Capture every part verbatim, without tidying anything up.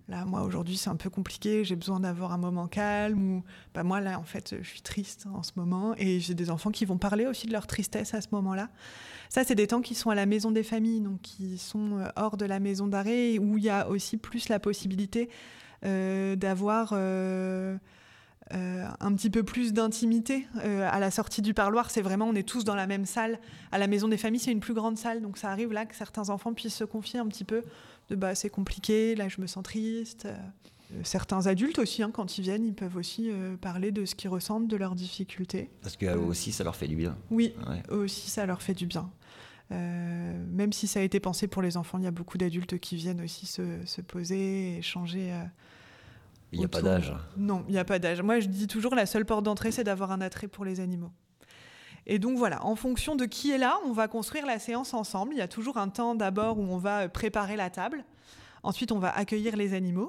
là, moi, aujourd'hui, c'est un peu compliqué, j'ai besoin d'avoir un moment calme, ou bah, moi, là, en fait, je suis triste en ce moment, et j'ai des enfants qui vont parler aussi de leur tristesse à ce moment-là. Ça, c'est des temps qui sont à la maison des familles, donc qui sont hors de la maison d'arrêt, où il y a aussi plus la possibilité euh, d'avoir euh, euh, un petit peu plus d'intimité. Euh, à la sortie du parloir, c'est vraiment, on est tous dans la même salle. À la maison des familles, c'est une plus grande salle, donc ça arrive là que certains enfants puissent se confier un petit peu de bah, c'est compliqué, là je me sens triste. Euh, certains adultes aussi, hein, quand ils viennent, ils peuvent aussi euh, parler de ce qu'ils ressentent, de leurs difficultés. Parce qu'eux euh, aussi, ça leur fait du bien. Oui, ouais. Eux aussi, ça leur fait du bien. Euh, même si ça a été pensé pour les enfants, il y a beaucoup d'adultes qui viennent aussi se, se poser, échanger. Euh, il n'y a pas d'âge. Non, il n'y a pas d'âge. Moi, je dis toujours, la seule porte d'entrée, c'est d'avoir un attrait pour les animaux. Et donc voilà, en fonction de qui est là, on va construire la séance ensemble. Il y a toujours un temps d'abord où on va préparer la table. Ensuite, on va accueillir les animaux.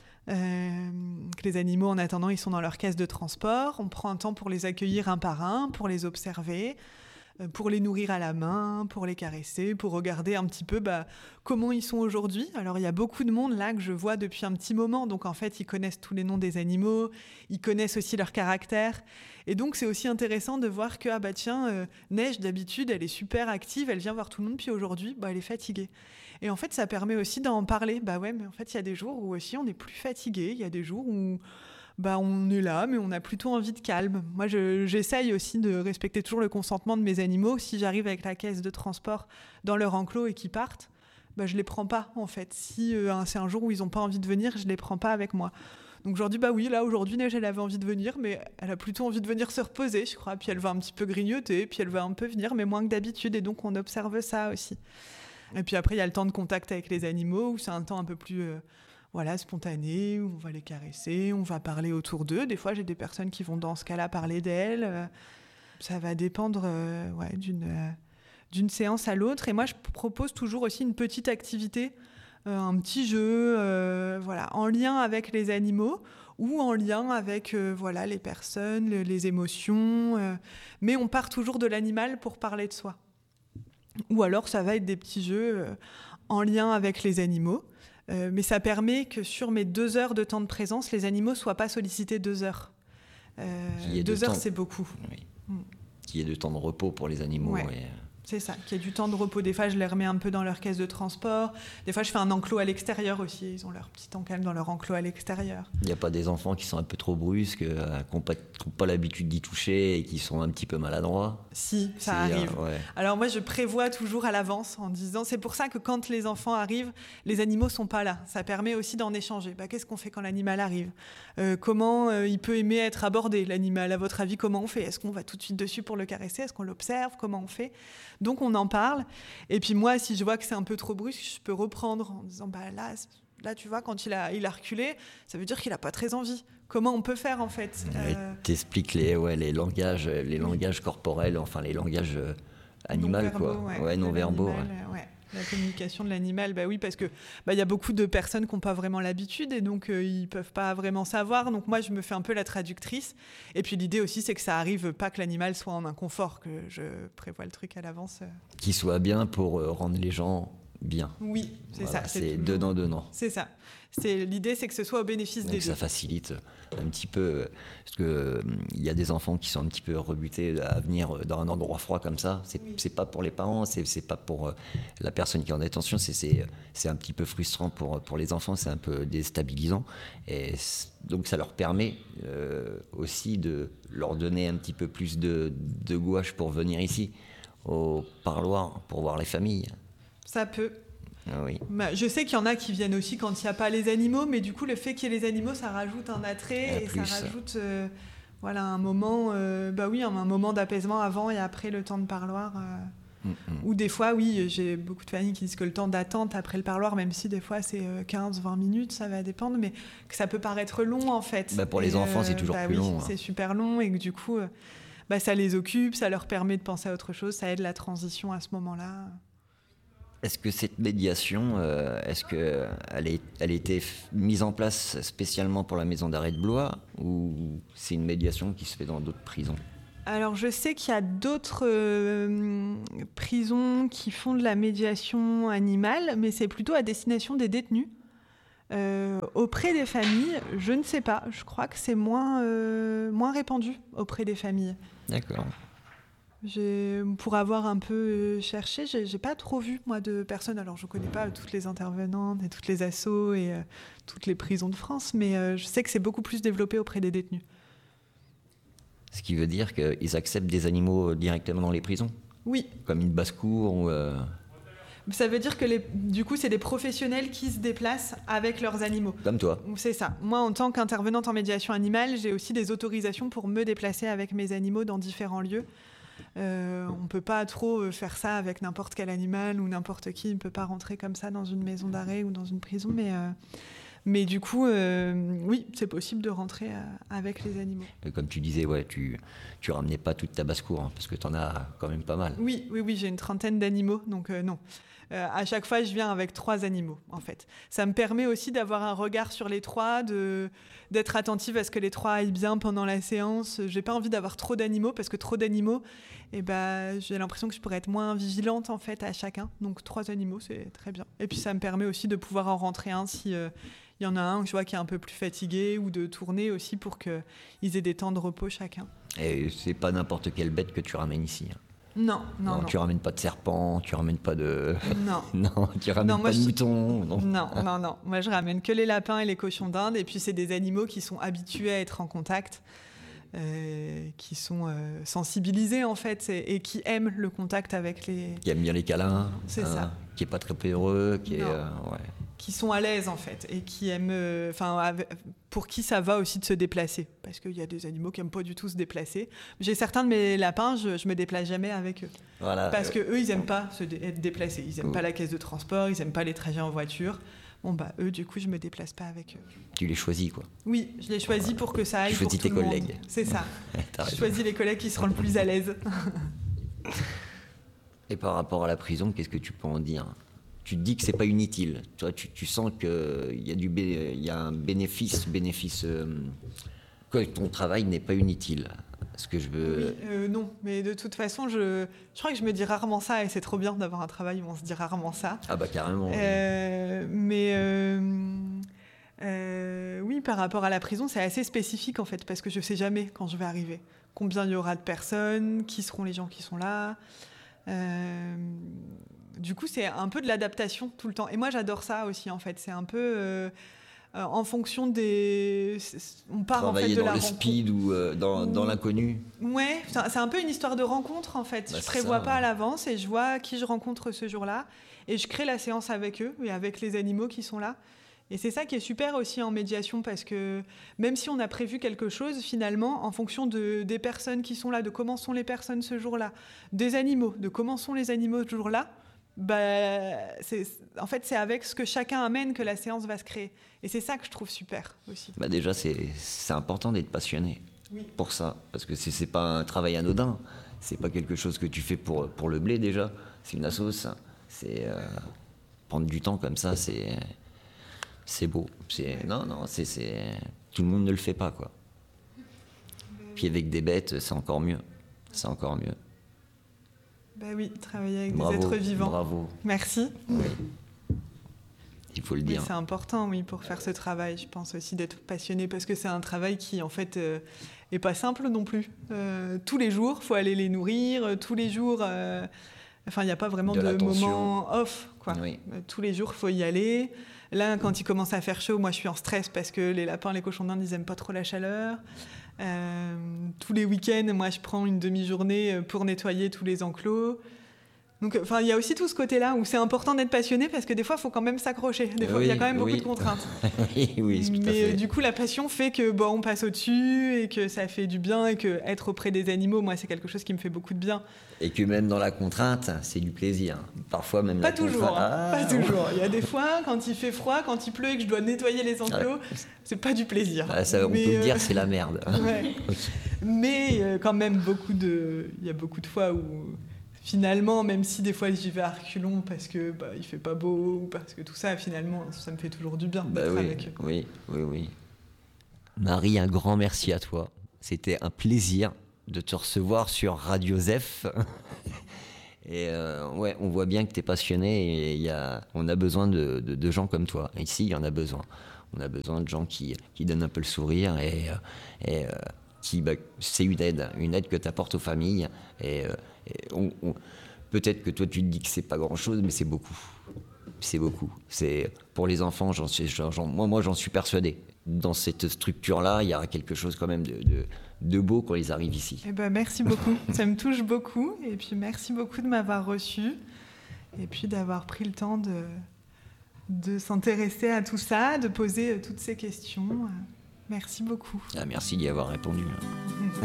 Euh, les animaux, en attendant, ils sont dans leur caisse de transport. On prend un temps pour les accueillir un par un, pour les observer, pour les nourrir à la main, pour les caresser, pour regarder un petit peu bah, comment ils sont aujourd'hui. Alors, il y a beaucoup de monde là que je vois depuis un petit moment. Donc, en fait, ils connaissent tous les noms des animaux. Ils connaissent aussi leur caractère. Et donc, c'est aussi intéressant de voir que, ah bah tiens, euh, Neige, d'habitude, elle est super active. Elle vient voir tout le monde. Puis aujourd'hui, bah, elle est fatiguée. Et en fait, ça permet aussi d'en parler. Bah ouais, mais en fait, il y a des jours où aussi on est plus fatigué. Il y a des jours où... Bah, on est là, mais on a plutôt envie de calme. Moi, je, j'essaye aussi de respecter toujours le consentement de mes animaux. Si j'arrive avec la caisse de transport dans leur enclos et qu'ils partent, bah, je les prends pas, en fait. Si euh, c'est un jour où ils n'ont pas envie de venir, je les prends pas avec moi. Donc, je leur dis, bah oui, là, aujourd'hui, Neige, elle avait envie de venir, mais elle a plutôt envie de venir se reposer, je crois. Puis elle va un petit peu grignoter, puis elle va un peu venir, mais moins que d'habitude. Et donc, on observe ça aussi. Et puis après, il y a le temps de contact avec les animaux, où c'est un temps un peu plus... Euh, Voilà, spontané, où on va les caresser, on va parler autour d'eux. Des fois, j'ai des personnes qui vont, dans ce cas-là, parler d'elles. Euh, ça va dépendre euh, ouais, d'une, euh, d'une séance à l'autre. Et moi, je propose toujours aussi une petite activité, euh, un petit jeu, euh, voilà, en lien avec les animaux ou en lien avec euh, voilà, les personnes, le, les émotions. Euh, mais on part toujours de l'animal pour parler de soi. Ou alors, ça va être des petits jeux euh, en lien avec les animaux. Euh, mais ça permet que sur mes deux heures de temps de présence, les animaux ne soient pas sollicités deux heures. Euh, deux heures, temps... c'est beaucoup. Oui. Mm. Qu'il y ait de temps de repos pour les animaux. Ouais. Et... C'est ça, qu'il y ait du temps de repos. Des fois, je les remets un peu dans leur caisse de transport. Des fois, je fais un enclos à l'extérieur aussi. Ils ont leur petit temps calme dans leur enclos à l'extérieur. Il n'y a pas des enfants qui sont un peu trop brusques, euh, qui n'ont pas, pas l'habitude d'y toucher et qui sont un petit peu maladroits? Si, ça si, arrive. Euh, ouais. Alors moi, je prévois toujours à l'avance en disant... C'est pour ça que quand les enfants arrivent, les animaux ne sont pas là. Ça permet aussi d'en échanger. Bah, qu'est-ce qu'on fait quand l'animal arrive? euh, Comment euh, il peut aimer être abordé, l'animal? À votre avis, comment on fait? Est-ce qu'on va tout de suite dessus pour le caresser? Est-ce qu'on l'observe? Comment on fait? Donc on en parle. Et puis moi, si je vois que c'est un peu trop brusque, je peux reprendre en disant bah là, là tu vois, quand il a, il a reculé, ça veut dire qu'il n'a pas très envie. Comment on peut faire en fait? Ouais, euh... T'expliques les, ouais, les langages, les langages corporels, enfin les langages euh, animaux, quoi. Ouais, ouais, non-verbaux. Ouais. Ouais. La communication de l'animal, bah oui, parce que bah, y a beaucoup de personnes qui n'ont pas vraiment l'habitude et donc euh, ils ne peuvent pas vraiment savoir. Donc moi, je me fais un peu la traductrice. Et puis l'idée aussi, c'est que ça arrive pas que l'animal soit en inconfort, que je prévois le truc à l'avance. Qu'il soit bien pour euh, rendre les gens bien. Oui, c'est voilà, ça. C'est, c'est donnant-donnant. C'est ça. C'est, l'idée, c'est que ce soit au bénéfice donc des ça deux. Ça facilite un petit peu, parce qu'il euh, y a des enfants qui sont un petit peu rebutés à venir dans un endroit froid comme ça. C'est, oui. c'est pas pour les parents, c'est, c'est pas pour euh, la personne qui est en détention, c'est, c'est, c'est un petit peu frustrant pour, pour les enfants, c'est un peu déstabilisant. Et donc ça leur permet euh, aussi de leur donner un petit peu plus de, de gouache pour venir ici, au parloir, pour voir les familles. Ça peut. Ah oui. Bah, je sais qu'il y en a qui viennent aussi quand il n'y a pas les animaux, mais du coup, le fait qu'il y ait les animaux, ça rajoute un attrait et, et plus, ça rajoute euh, voilà, un moment, euh, bah oui, un, un moment d'apaisement avant et après le temps de parloir. Euh, mm-hmm. Ou des fois, oui, j'ai beaucoup de familles qui disent que le temps d'attente après le parloir, même si des fois c'est quinze vingt minutes, ça va dépendre, mais que ça peut paraître long en fait. Bah, pour les et, enfants, euh, c'est toujours bah, plus oui, long. C'est hein. super long et que du coup, euh, bah, ça les occupe, ça leur permet de penser à autre chose, ça aide la transition à ce moment-là. Est-ce que cette médiation, euh, est-ce qu'elle est, elle a été mise en place spécialement pour la maison d'arrêt de Blois ou c'est une médiation qui se fait dans d'autres prisons? Alors, je sais qu'il y a d'autres euh, prisons qui font de la médiation animale, mais c'est plutôt à destination des détenus. Euh, auprès des familles, je ne sais pas. Je crois que c'est moins, euh, moins répandu auprès des familles. D'accord. J'ai, pour avoir un peu cherché, j'ai, j'ai pas trop vu, moi, de personnes. Alors, je connais pas toutes les intervenantes et toutes les assos et euh, toutes les prisons de France, mais euh, je sais que c'est beaucoup plus développé auprès des détenus. Ce qui veut dire qu'ils acceptent des animaux directement dans les prisons ? Oui. Comme une basse-cour ou... Euh... Ça veut dire que, les, du coup, c'est des professionnels qui se déplacent avec leurs animaux. Comme toi. C'est ça. Moi, en tant qu'intervenante en médiation animale, j'ai aussi des autorisations pour me déplacer avec mes animaux dans différents lieux. Euh, on ne peut pas trop faire ça avec n'importe quel animal ou n'importe qui. On ne peut pas rentrer comme ça dans une maison d'arrêt ou dans une prison. Mais, euh, mais du coup, euh, oui, c'est possible de rentrer euh, avec les animaux. Et comme tu disais, ouais, tu ne ramenais pas toute ta basse-cour, hein, parce que tu en as quand même pas mal. Oui, oui, oui, j'ai une trentaine d'animaux, donc euh, non. Euh, à chaque fois, je viens avec trois animaux, en fait. Ça me permet aussi d'avoir un regard sur les trois, de, d'être attentive à ce que les trois aillent bien pendant la séance. J'ai pas envie d'avoir trop d'animaux, parce que trop d'animaux, eh ben, j'ai l'impression que je pourrais être moins vigilante, en fait, à chacun. Donc, trois animaux, c'est très bien. Et puis, ça me permet aussi de pouvoir en rentrer un si... Euh, il y en a un que je vois qui est un peu plus fatigué, ou de tourner aussi pour qu'ils aient des temps de repos chacun. Et c'est pas n'importe quelle bête que tu ramènes ici. Hein. Non, non, non. Tu ramènes pas de serpent, tu ramènes pas de... Non. non, tu ramènes non, pas de je... mouton. Non. non, non, non. Moi, je ramène que les lapins et les cochons d'Inde. Et puis, c'est des animaux qui sont habitués à être en contact, euh, qui sont euh, sensibilisés, en fait, et, et qui aiment le contact avec les... Qui aiment bien les câlins. C'est hein, ça. Qui est pas très peureux, qui est... Euh, ouais. Qui sont à l'aise, en fait, et qui aiment... Enfin, euh, pour qui ça va aussi de se déplacer. Parce qu'il y a des animaux qui n'aiment pas du tout se déplacer. J'ai certains de mes lapins, je ne me déplace jamais avec eux. Voilà. Parce qu'eux, ils n'aiment pas se dé- être déplacés. Ils n'aiment oh. pas la caisse de transport, ils n'aiment pas les trajets en voiture. Bon, bah, eux, du coup, je ne me déplace pas avec eux. Tu les choisis, quoi. Oui, je les choisis voilà. pour que ça aille tu pour tout tes le collègues. monde. C'est ça. Je choisis les collègues qui seront le plus à l'aise. Et par rapport à la prison, qu'est-ce que tu peux en dire ? Tu te dis que c'est pas inutile. Toi, tu, tu sens qu'il y a du bé- y a un bénéfice, bénéfice euh, que ton travail n'est pas inutile. Ce que je veux. Oui, euh, non, mais de toute façon, je, je crois que je me dis rarement ça, et c'est trop bien d'avoir un travail où on se dit rarement ça. Ah bah carrément. Euh, oui. Mais euh, euh, oui, par rapport à la prison, c'est assez spécifique en fait, parce que je sais jamais quand je vais arriver combien il y aura de personnes, qui seront les gens qui sont là. Euh, Du coup, c'est un peu de l'adaptation tout le temps. Et moi, j'adore ça aussi, en fait. C'est un peu euh, euh, en fonction des... On part Travailler en fait de dans la le rencontre. speed ou euh, dans, dans l'inconnu. Ouais, c'est un peu une histoire de rencontre, en fait. Bah, je prévois ça, pas ouais. à l'avance et je vois qui je rencontre ce jour-là. Et je crée la séance avec eux et avec les animaux qui sont là. Et c'est ça qui est super aussi en médiation, parce que même si on a prévu quelque chose, finalement, en fonction de, des personnes qui sont là, de comment sont les personnes ce jour-là, des animaux, de comment sont les animaux ce jour-là, bah, c'est, en fait, c'est avec ce que chacun amène que la séance va se créer. Et c'est ça que je trouve super aussi. Bah déjà, c'est, c'est important d'être passionné oui. pour ça, parce que c'est, c'est pas un travail anodin. C'est pas quelque chose que tu fais pour, pour le blé déjà. C'est une assoce. C'est euh, prendre du temps comme ça, c'est... C'est beau. C'est... Non, non, c'est, c'est... Tout le monde ne le fait pas, quoi. Puis avec des bêtes, c'est encore mieux. C'est encore mieux. Bah oui, travailler avec bravo, des êtres vivants. Bravo. Merci. Oui. Il faut le dire. Oui, c'est important, oui, pour faire ce travail. Je pense aussi d'être passionné, parce que c'est un travail qui, en fait, euh, est pas simple non plus. Euh, tous les jours, il faut aller les nourrir. Tous les jours... Euh... Enfin, il n'y a pas vraiment de, de moment off, quoi. Oui. Tous les jours, il faut y aller. Là, quand il commence à faire chaud, moi, je suis en stress parce que les lapins, les cochons d'Inde, ils n'aiment pas trop la chaleur. Euh, tous les week-ends, moi, je prends une demi-journée pour nettoyer tous les enclos. Donc, enfin, il y a aussi tout ce côté-là où c'est important d'être passionné, parce que des fois, il faut quand même s'accrocher. Des fois, il oui, y a quand même oui. beaucoup de contraintes. oui, oui, tout Mais à fait. du coup, la passion fait que bon, on passe au-dessus et que ça fait du bien, et que être auprès des animaux, moi, c'est quelque chose qui me fait beaucoup de bien. Et que même dans la contrainte, c'est du plaisir. Parfois, même pas la toujours, contrainte... hein, ah, pas toujours. Il y a des fois, quand il fait froid, quand il pleut et que je dois nettoyer les enclos, ah, c'est pas du plaisir. Ah, ça, on Mais, peut le euh... dire, c'est la merde. Ouais. Mais euh, quand même, beaucoup de... il y a beaucoup de fois où... Finalement, même si des fois j'y vais à reculons parce que bah, il fait pas beau ou parce que tout ça, finalement, ça me fait toujours du bien bah d'être oui, avec eux. Oui, oui, oui. Marie, un grand merci à toi. C'était un plaisir de te recevoir sur Radio Zef. Et euh, ouais, on voit bien que tu es passionné et y a, on a besoin de, de, de gens comme toi. Ici, il y en a besoin. On a besoin de gens qui, qui donnent un peu le sourire et, et euh, qui, bah, c'est une aide, une aide que tu apportes aux familles. Et, euh, et on, on, peut-être que toi, tu te dis que c'est pas grand-chose, mais c'est beaucoup. C'est beaucoup. C'est, pour les enfants, j'en suis, j'en, moi, moi, j'en suis persuadé. Dans cette structure-là, il y aura quelque chose quand même de, de, de beau quand ils arrivent ici. Eh ben, merci beaucoup. Ça me touche beaucoup. Et puis, merci beaucoup de m'avoir reçu. Et puis, d'avoir pris le temps de, de s'intéresser à tout ça, de poser toutes ces questions. Merci beaucoup. Ah, merci d'y avoir répondu.